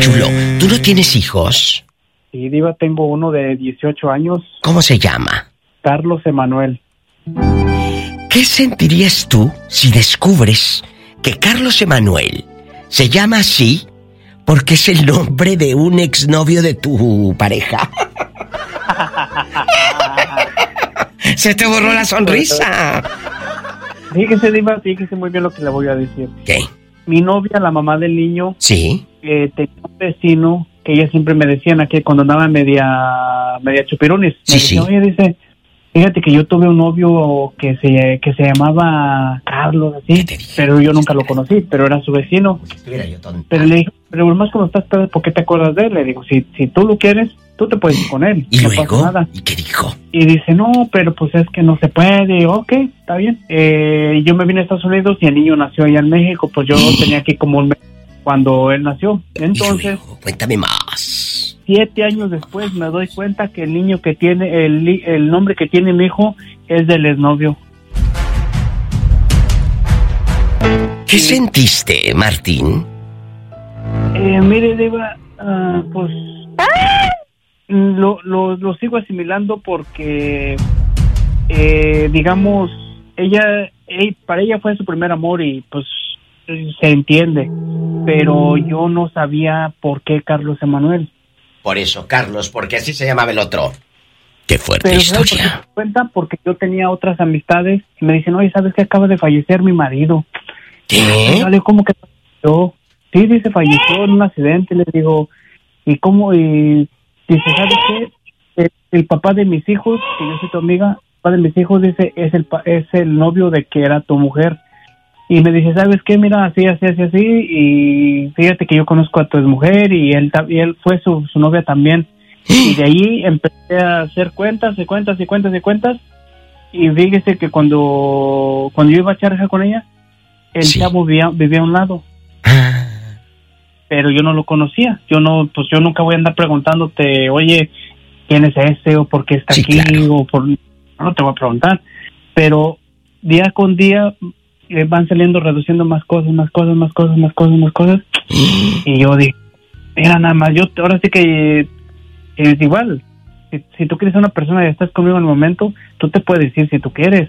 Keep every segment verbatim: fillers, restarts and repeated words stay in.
chulo. ¿Tú no tienes hijos? Sí, diva, tengo uno de dieciocho años. ¿Cómo se llama? Carlos Emanuel. ¿Qué sentirías tú si descubres que Carlos Emanuel se llama así porque es el nombre de un exnovio de tu pareja? Se te borró la sonrisa. Fíjese, diva, fíjese muy bien lo que le voy a decir. ¿Qué? Mi novia, la mamá del niño, sí, eh, tenía un vecino que ella siempre me decían aquí cuando andaba media media chupirones. Sí, me decía, sí. oye, dice, fíjate que yo tuve un novio que se que se llamaba Carlos, así, pero yo nunca lo conocí, pero era su vecino. Mira, yo tonta. Pero le dijo, pero más cuando estás pedo, ¿por qué te acuerdas de él? Le digo, si si tú lo quieres, tú te puedes ir con él. ¿Y no luego? pasa nada. ¿Y qué dijo? Y dice, no, pero pues es que no se puede. Y yo, ok, está bien. Eh, yo me vine a Estados Unidos y el niño nació allá en México, pues yo tenía aquí como un mes cuando él nació. Entonces, luego, cuéntame más. Siete años después me doy cuenta que el niño que tiene, el, el nombre que tiene mi hijo es del exnovio. ¿Qué sí. sentiste, Martín? Eh, mire, Diva, uh, pues lo, lo, lo sigo asimilando porque, eh, digamos, ella, ella, para ella fue su primer amor y pues se entiende, pero yo no sabía por qué Carlos Emanuel. Por eso, Carlos, porque así se llamaba el otro. Qué fuerte pero historia. ¿sabes por qué me cuenta? Porque yo tenía otras amistades y me dicen, oye, ¿sabes qué? Acaba de fallecer mi marido. ¿Qué? Dale, ¿cómo que falleció? Sí, dice, falleció en un accidente. Les digo, ¿y cómo? Y dice, ¿sabes qué? El, el papá de mis hijos, que yo soy tu amiga, el papá de mis hijos, dice, es el, es el novio de que era tu mujer. Y me dice, ¿sabes qué? Mira, así, así, así, así. Y fíjate que yo conozco a tu mujer y él, y él fue su, su novia también. Y de ahí empecé a hacer cuentas y cuentas y cuentas y cuentas. Y fíjese que cuando, cuando yo iba a charjar con ella, el sí. chavo vivía, vivía a un lado. Ah. Pero yo no lo conocía. Yo no, pues yo nunca voy a andar preguntándote, oye, ¿quién es ese? O por qué está sí, aquí, claro. o por... No te voy a preguntar. Pero día con día eh, van saliendo, reduciendo más cosas, más cosas, más cosas, más cosas, más cosas. Y yo dije, mira, nada más, yo ahora sí que es igual. Si, si tú quieres a una persona y estás conmigo en el momento, tú te puedes decir si tú quieres.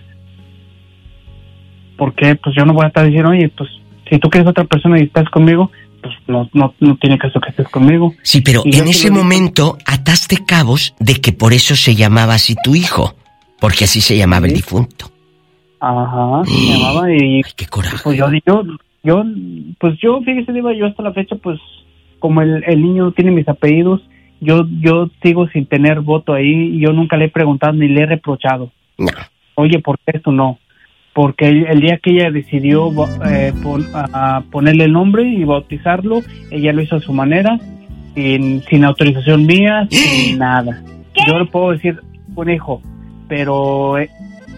Porque pues yo no voy a estar diciendo, oye, pues si tú quieres a otra persona y estás conmigo, pues no no no tiene caso que estés conmigo. Sí, pero y en ese momento digo, ataste cabos de que por eso se llamaba así tu hijo, porque así se llamaba sí. el difunto. Ajá, se llamaba y... Ay, qué coraje. Pues yo, yo, yo, pues yo, fíjese, Diva, yo hasta la fecha, pues, como el, el niño tiene mis apellidos, yo yo sigo sin tener voto ahí, y yo nunca le he preguntado ni le he reprochado. No. Oye, ¿por qué esto no? Porque el, el día que ella decidió eh, pon, a, a ponerle el nombre y bautizarlo, ella lo hizo a su manera, sin, sin autorización mía, sin nada. ¿Qué? Yo le puedo decir un hijo, pero eh,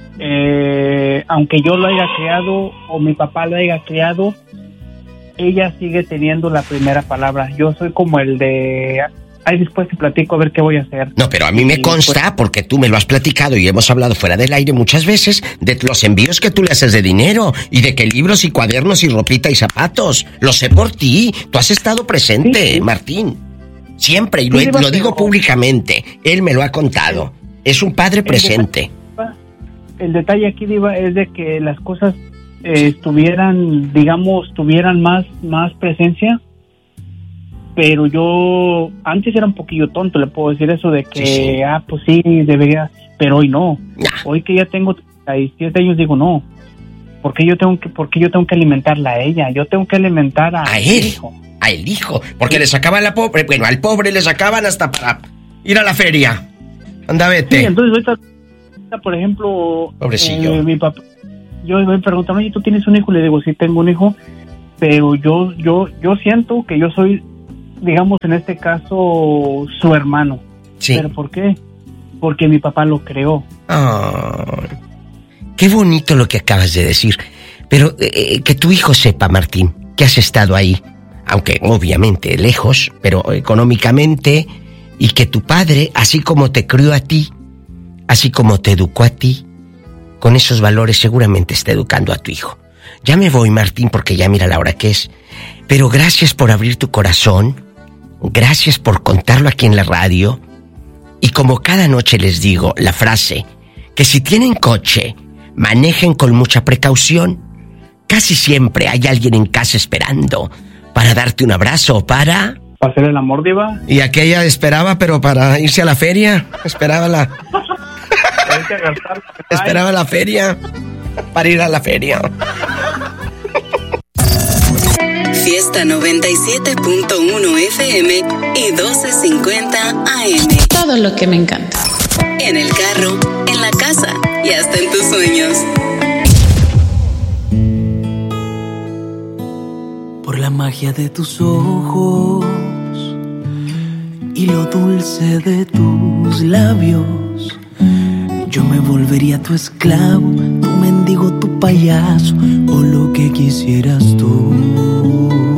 eh, aunque yo lo haya criado o mi papá lo haya criado, ella sigue teniendo la primera palabra. Yo soy como el de... Ahí después te platico a ver qué voy a hacer. No, pero a mí me consta, porque tú me lo has platicado y hemos hablado fuera del aire muchas veces, de los envíos que tú le haces de dinero y de que libros y cuadernos y ropita y zapatos. Lo sé por ti. Tú has estado presente, sí, sí. Martín. Siempre, y lo, sí, lo digo públicamente. Él me lo ha contado. Es un padre presente. El detalle aquí, Diva, es de que las cosas eh, estuvieran, digamos, tuvieran más, más presencia. Pero yo antes era un poquillo tonto, le puedo decir eso de que, sí, sí. ah, pues sí, debería, pero hoy no. Nah. Hoy que ya tengo treinta y siete años, digo, no. Porque yo tengo que, porque yo tengo que alimentarla a ella, yo tengo que alimentar a, a él, hijo. A el hijo, porque sí. le sacaban la pobre, bueno, al pobre le sacaban hasta para ir a la feria. Anda, vete. Sí, entonces ahorita, por ejemplo, pobrecillo. Eh, mi papá, yo me preguntan, oye, ¿tú tienes un hijo? Le digo, sí, tengo un hijo, pero yo, yo, yo siento que yo soy, digamos, en este caso, su hermano. Sí. ¿Pero por qué? Porque mi papá lo creó. Oh, qué bonito lo que acabas de decir. Pero eh, que tu hijo sepa, Martín, que has estado ahí, aunque obviamente lejos, pero económicamente, y que tu padre, así como te crió a ti, así como te educó a ti, con esos valores seguramente está educando a tu hijo. Ya me voy, Martín, porque ya mira la hora que es. Pero gracias por abrir tu corazón gracias por contarlo aquí en la radio. Y como cada noche les digo la frase, que si tienen coche, manejen con mucha precaución. Casi siempre hay alguien en casa esperando para darte un abrazo o para... ¿Para hacer el amor, diva? Y aquella esperaba, pero para irse a la feria. Esperaba la... Esperaba la feria. Para ir a la feria. Fiesta noventa y siete punto uno F M y doce cincuenta A M. Todo lo que me encanta. En el carro, en la casa y hasta en tus sueños. Por la magia de tus ojos y lo dulce de tus labios, yo me volvería tu esclavo, tu mendigo, tu payaso o lo que quisieras tú.